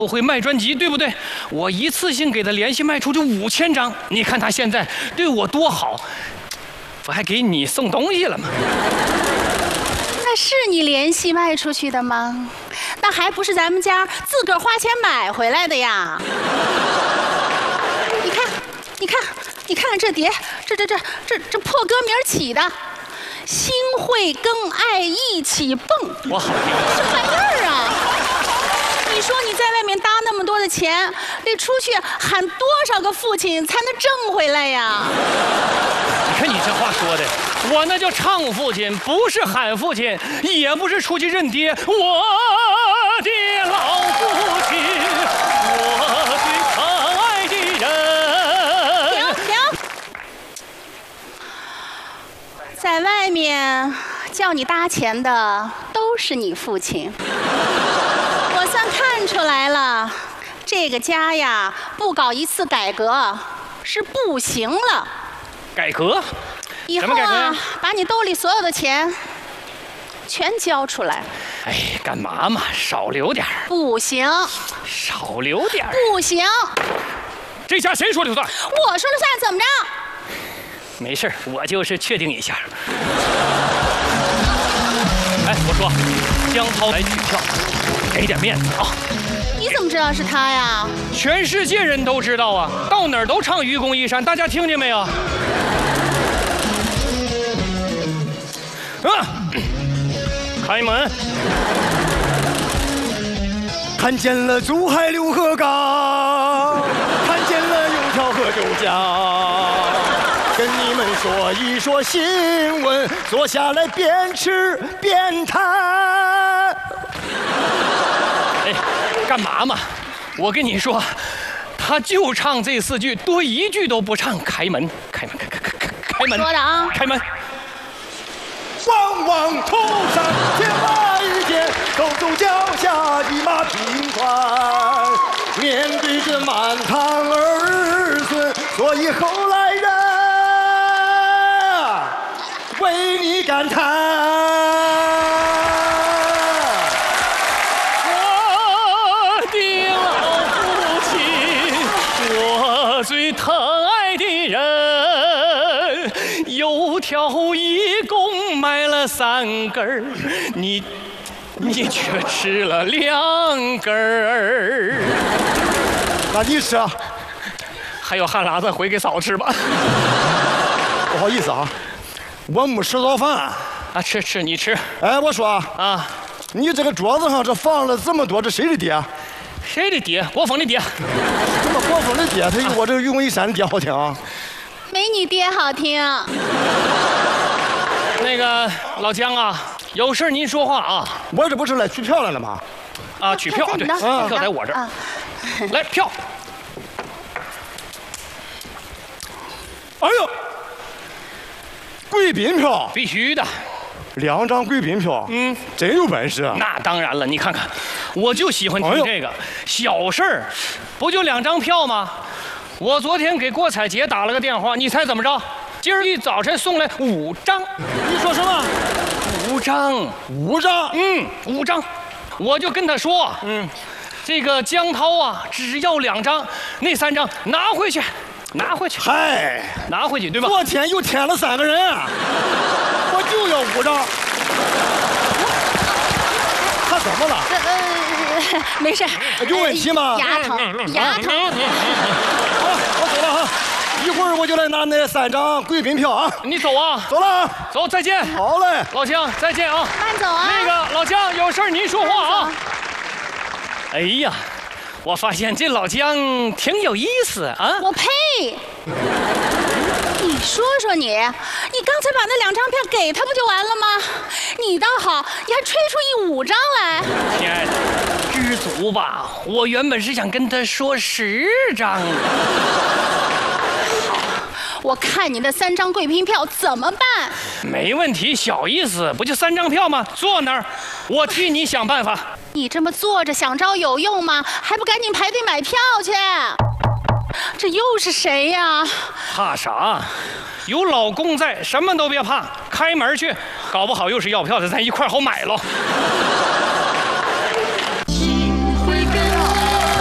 我会卖专辑，对不对？我一次性给他连续卖出去5000张，你看他现在对我多好，我还给你送东西了吗？ 那是你连续卖出去的吗？那还不是咱们家自个儿花钱买回来的呀？你看看这碟，这破歌名起的，心会跟爱一起蹦， 我好听， 什么玩意儿啊？你说你在外面搭那么多的钱，得出去喊多少个父亲才能挣回来呀？ 你看你这话说的，我那叫唱父亲，不是喊父亲，也不是出去认爹，我的老父亲，我最疼爱的人。 停！在外面叫你搭钱的都是你父亲。我算看出来了，这个家呀，不搞一次改革是不行了。 改革？ 以后什么改革呀啊，把你兜里所有的钱全交出来。 哎，干嘛嘛？少留点儿， 不行， 少留点儿。 不行， 这下谁说了算？ 我说了算，怎么着？ 没事，我就是确定一下。哎，我说，江涛来取票，给点面子啊！ 你怎么知道是他呀？ 全世界人都知道啊，到哪儿都唱愚公移山，大家听见没有？开门！ 看见了珠海六合岗，看见了油条和豆浆。跟你们说一说新闻，坐下来边吃边谈。 哎，干嘛嘛？我跟你说，他就唱这4句，多一句都不唱。开门，开门，开门！ 说的啊， 开门！ 望望头上天马一见，走走脚下一马平川。面对着满堂儿孙，所以后来人为你感叹。 我的老父亲，我最疼爱的人，油条一共买了3根儿，你却吃了2根儿。 那你吃啊？ 还有旱拉子，回给嫂子吃吧。 不好意思啊，我没吃早饭。 啊，吃，你吃哎，我说啊。 你这个桌子上这放了这么多，这谁的碟？ 谁的碟？国风的碟。 这么国风的碟，它有我这个愚公移山的碟好听啊。 没你爹好听。 那个老姜啊，有事您说话啊。 我这不是来取票来了吗？ 啊，取票对，票在我这儿。来票。 哎呦，贵宾票必须的。 2张贵宾票，真有本事啊！ 那当然了，你看看，我就喜欢听这个、小事儿，不就2张票吗？我昨天给郭采洁打了个电话，你猜怎么着？今儿一早晨送来5张。 你说什么 ？5张 ？5张 ？5张。我就跟他说，这个江涛啊，只要2张，那3张拿回去。 拿回去， 嗨， 拿回去，对吧？ 昨天又添了3个人啊，我就要5张。他怎么了？ 没事。 有问题吗？ 牙疼，牙疼。 好，我走了哈，一会儿我就来拿那3张贵宾票啊。 你走啊， 走了， 走，再见。 好嘞， 老姜，再见啊。 慢走啊。 那个老姜，有事您说话啊。哎呀。 我发现这老姜挺有意思啊！ 我呸！你说说你刚才把那2张票给他不就完了吗？你倒好，你还吹出1、5张来。 亲爱的，知足吧！我原本是想跟他说10张的。 好，我看你那3张贵宾票怎么办？ 没问题，小意思，不就3张票吗？坐那儿，我替你想办法。 你这么坐着想招有用吗？还不赶紧排队买票去！这又是谁呀？ 怕啥？有老公在，什么都别怕。开门去，搞不好又是要票的，咱一块儿好买喽。